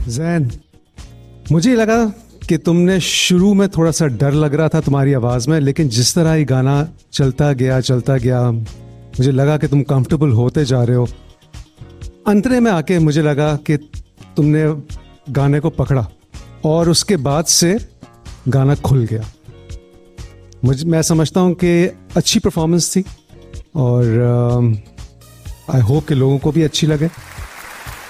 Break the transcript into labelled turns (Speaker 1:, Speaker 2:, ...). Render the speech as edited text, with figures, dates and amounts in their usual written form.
Speaker 1: जैन, मुझे लगा कि तुमने शुरू में थोड़ा सा डर लग रहा था तुम्हारी आवाज़ में, लेकिन जिस तरह ये गाना चलता गया मुझे लगा कि तुम कंफर्टेबल होते जा रहे हो। अंतरे में आके मुझे लगा कि तुमने गाने को पकड़ा और उसके बाद से गाना खुल गया। मैं समझता हूँ कि अच्छी परफॉर्मेंस थी और आई होप कि लोगों को भी अच्छी लगे।